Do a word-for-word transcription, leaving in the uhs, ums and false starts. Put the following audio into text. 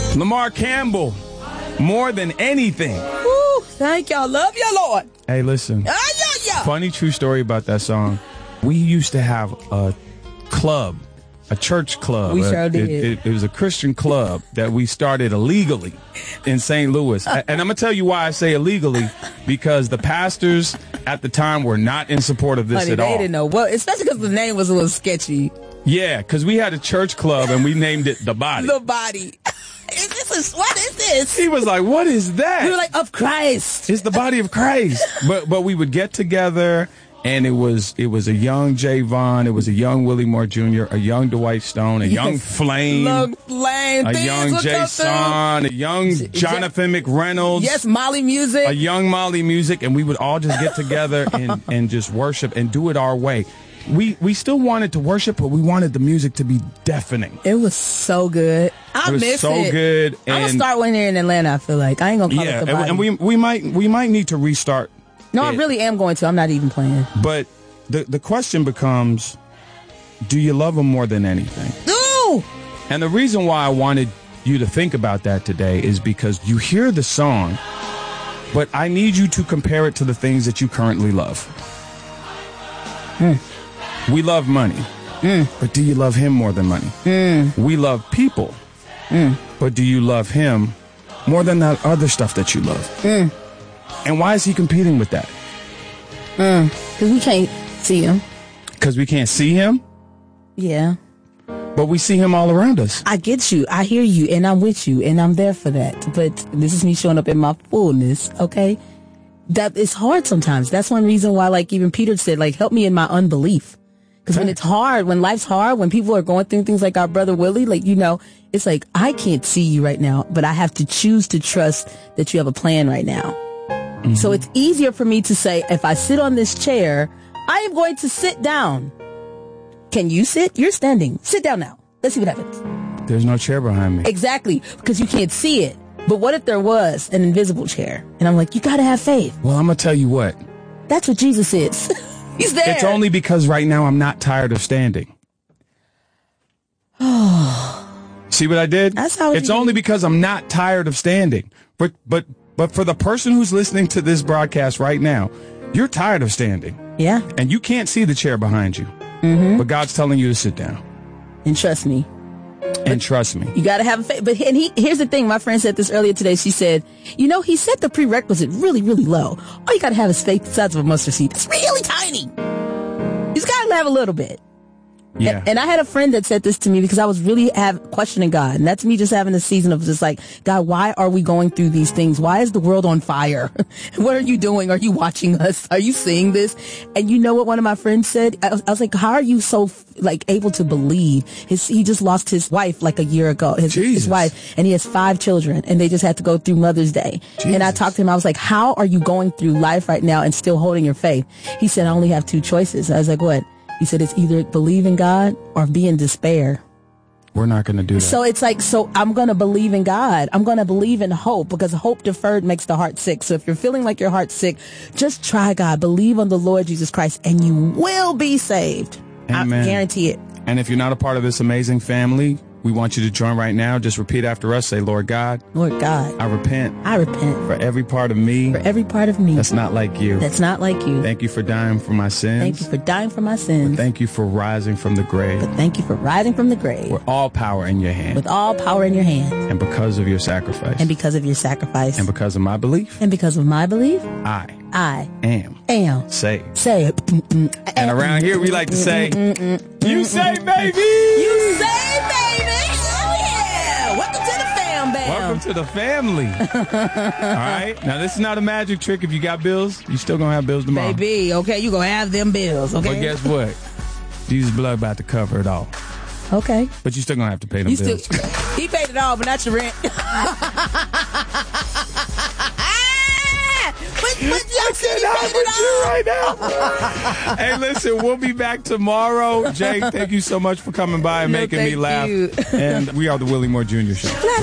Lamar Campbell, More Than Anything. Woo, thank y'all. Love you, Lord. Hey, listen. Ah, yeah, yeah. Funny true story about that song. We used to have a club, a church club. We sure Uh, did. It, it, it was a Christian club that we started illegally in Saint Louis. And I'm going to tell you why I say illegally, because the pastors at the time were not in support of this Honey, at they all. didn't know what, especially because the name was a little sketchy. Yeah, because we had a church club and we named it The Body. The Body. Is this a, what is this? He was like, what is that? We were like, of Christ. It's the body of Christ. But but we would get together, and it was it was a young Jay Vaughn, it was a young Willie Moore Junior, a young Dwight Stone, a Yes. young Flame, Young Flame. a Things young will come Jason, through. a young Jonathan McReynolds. Yes, Molly Music. A young Molly Music, and we would all just get together and, and just worship and do it our way. We we still wanted to worship, but we wanted the music to be deafening. It was so good. I It was miss so it. good. I'm gonna and- start one here in Atlanta. I feel like I ain't gonna call Yeah, it The and, Body. and we we might we might need to restart. no, I it. really am going to. I'm not even playing. But the the question becomes, do you love him more than anything? Ooh, And the reason why I wanted you to think about that today is because you hear the song, but I need you to compare it to the things that you currently love. Hmm. We love money, but do you love him more than money? We love people, but do you love him more than that other stuff that you love? And why is he competing with that? because we can't see him. Because we can't see him, Yeah, but we see him all around us. I get you. I hear you, and I'm with you, and I'm there for that. But this is me showing up in my fullness. Okay, that is hard sometimes. That's one reason why, like even Peter said, like help me in my unbelief. Because when it's hard, when life's hard, when people are going through things like our brother Willie, like, you know, it's like, I can't see you right now, but I have to choose to trust that you have a plan right now. Mm-hmm. So it's easier for me to say, if I sit on this chair, I am going to sit down. Can you sit? You're standing. Sit down now. Let's see what happens. There's no chair behind me. Exactly. Because you can't see it. But what if there was an invisible chair? And I'm like, you got to have faith. Well, I'm going to tell you what. That's what Jesus is. He's there. It's only because right now I'm not tired of standing. See what I did? That's how it's you- only because I'm not tired of standing. But but but for the person who's listening to this broadcast right now, you're tired of standing. Yeah. And you can't see the chair behind you. Mm-hmm. But God's telling you to sit down. And trust me. And trust me. You got to have faith. But and he, here's the thing. My friend said this earlier today. She said, you know, he set the prerequisite really, really low. All you got to have is faith the size of a mustard seed. It's really tiny. You just got to have a little bit. Yeah. And, and I had a friend that said this to me because I was really have, questioning God. And that's me just having a season of just like, God, why are we going through these things? Why is the world on fire? What are you doing? Are you watching us? Are you seeing this? And you know what one of my friends said? I was, I was like, how are you so like able to believe? His, he just lost his wife like a year ago, his, his wife, and he has five children and they just had to go through Mother's Day. Jesus. And I talked to him. I was like, how are you going through life right now and still holding your faith? He said, I only have two choices. I was like, what? He said, it's either believe in God or be in despair. We're not going to do that. So it's like, so I'm going to believe in God. I'm going to believe in hope because hope deferred makes the heart sick. So if you're feeling like your heart's sick, just try God. Believe on the Lord Jesus Christ and you will be saved. Amen. I guarantee it. And if you're not a part of this amazing family, we want you to join right now. Just repeat after us. Say, Lord God. Lord God. I repent. I repent. For every part of me. For every part of me. That's not like you. That's not like you. Thank you for dying for my sins. Thank you for dying for my sins. But thank you for rising from the grave. But thank you for rising from the grave. With all power in your hand. With all power in your hand. And because of your sacrifice. And because of your sacrifice. And because of my belief. And because of my belief. I. I. Am. Am. Saved. Saved. And around here we like to say, you say, baby. You say, baby. Welcome to the fam, bam. Welcome to the family. All right. Now, this is not a magic trick. If you got bills, you still going to have bills tomorrow. Baby, okay, you going to have them bills, okay? But guess what? Jesus' blood about to cover it all. Okay. But you still going to have to pay them you bills. Still, he paid it all, but not your rent. But, but I cannot with you right now. Hey, listen, we'll be back tomorrow. Jay, thank you so much for coming by and no, making me laugh. You. And we are the Willie Moore Junior Show.